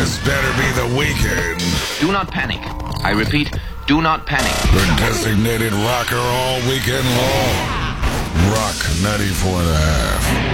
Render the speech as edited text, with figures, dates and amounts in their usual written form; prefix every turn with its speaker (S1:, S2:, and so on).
S1: This better be the weekend.
S2: Do not panic. I repeat, do not panic.
S1: The designated rocker all weekend long. Rock 94.5.